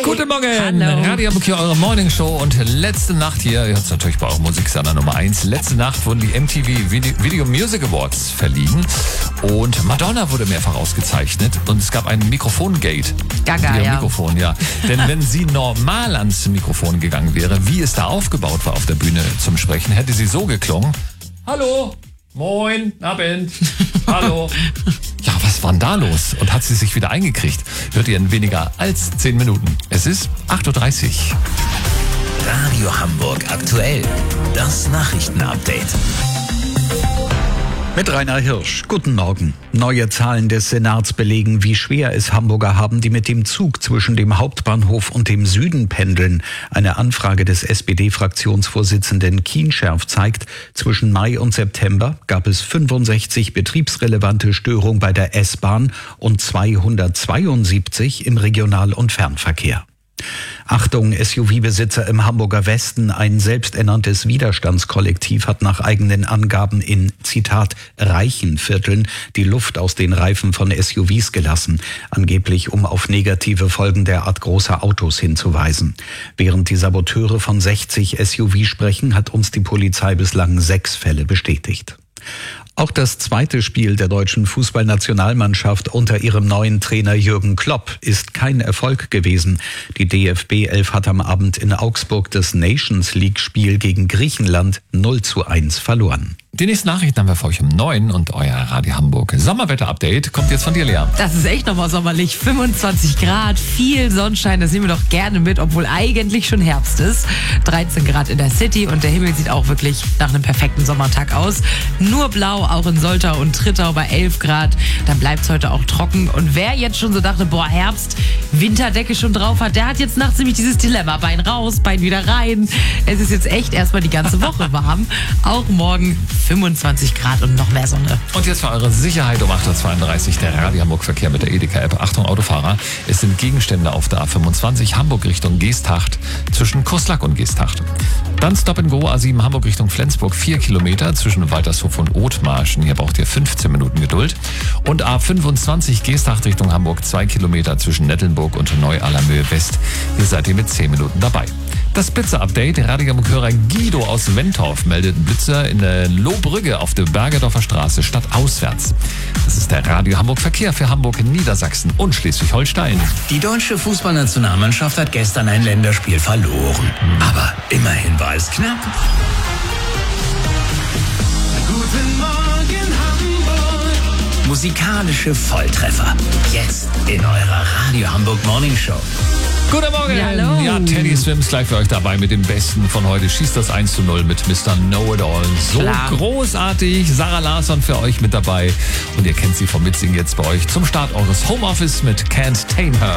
Guten Morgen. Hallo. Radio Hamburg hier, eure Morning Show. Und letzte Nacht hier, ihr hört es natürlich bei eurem Musiksender Nummer 1, letzte Nacht wurden die MTV Video Music Awards verliehen. Und Madonna wurde mehrfach ausgezeichnet. Und es gab ein Mikrofongate. Gaga, Ihr ja. Mikrofon, ja. Denn wenn sie normal ans Mikrofon gegangen wäre, wie es da aufgebaut war auf der Bühne zum Sprechen, hätte sie so geklungen. Hallo, moin, Abend, hallo. Ja, was war denn da los? Und hat sie sich wieder eingekriegt? Hört ihr in weniger als 10 Minuten. Es ist 8.30 Uhr. Radio Hamburg aktuell. Das Nachrichtenupdate. Mit Rainer Hirsch. Guten Morgen. Neue Zahlen des Senats belegen, wie schwer es Hamburger haben, die mit dem Zug zwischen dem Hauptbahnhof und dem Süden pendeln. Eine Anfrage des SPD-Fraktionsvorsitzenden Kienschärf zeigt, zwischen Mai und September gab es 65 betriebsrelevante Störungen bei der S-Bahn und 272 im Regional- und Fernverkehr. Achtung, SUV-Besitzer im Hamburger Westen. Ein selbsternanntes Widerstandskollektiv hat nach eigenen Angaben in, Zitat, reichen Vierteln die Luft aus den Reifen von SUVs gelassen, angeblich um auf negative Folgen derart großer Autos hinzuweisen. Während die Saboteure von 60 SUV sprechen, hat uns die Polizei bislang 6 Fälle bestätigt. Auch das zweite Spiel der deutschen Fußballnationalmannschaft unter ihrem neuen Trainer Jürgen Klopp ist kein Erfolg gewesen. Die DFB 11 hat am Abend in Augsburg das Nations League-Spiel gegen Griechenland 0:1 verloren. Die nächsten Nachrichten haben wir für euch um 9 und euer Radio Hamburg Sommerwetter-Update kommt jetzt von dir, Lea. Das ist echt nochmal sommerlich. 25 Grad, viel Sonnenschein, das nehmen wir doch gerne mit, obwohl eigentlich schon Herbst ist. 13 Grad in der City und der Himmel sieht auch wirklich nach einem perfekten Sommertag aus. Nur blau, auch in Soltau und Trittau bei 11 Grad. Dann bleibt es heute auch trocken. Und wer jetzt schon so dachte, boah, Herbst, Winterdecke schon drauf hat, der hat jetzt nachts nämlich dieses Dilemma. Bein raus, Bein wieder rein. Es ist jetzt echt erstmal die ganze Woche warm. Auch morgen 25 Grad und noch mehr Sonne. Und jetzt für eure Sicherheit um 8.32 Uhr der Radio Hamburg Verkehr mit der Edeka-App. Achtung Autofahrer, es sind Gegenstände auf der A25 Hamburg Richtung Geesthacht zwischen Kurslack und Geesthacht. Dann Stop and Go A7 Hamburg Richtung Flensburg 4 Kilometer zwischen Waltershof und Othmarschen. Hier braucht ihr 15 Minuten Geduld. Und A25 Geesthacht Richtung Hamburg 2 Kilometer zwischen Nettelnburg und Neu-Allermöhe West. Hier seid ihr mit 10 Minuten dabei. Das Blitzer-Update. Radio Hamburg-Hörer Guido aus Wentorf meldet einen Blitzer in der Lohbrügge auf der Bergedorfer Straße stadtauswärts. Das ist der Radio Hamburg Verkehr für Hamburg, Niedersachsen und Schleswig-Holstein. Die deutsche Fußballnationalmannschaft hat gestern ein Länderspiel verloren. Aber immerhin war es knapp. Guten Morgen Hamburg. Musikalische Volltreffer. Jetzt in eurer Radio Hamburg Morning Show. Guten Morgen! Ja, hallo. Ja, Teddy Swims gleich für euch dabei mit dem Besten von heute. Schießt das 1:0 mit Mr. Know-It-All. So Klar. großartig. Sarah Larsson für euch mit dabei. Und ihr kennt sie vom Mitsingen jetzt bei euch zum Start eures Homeoffice mit Can't Tame Her.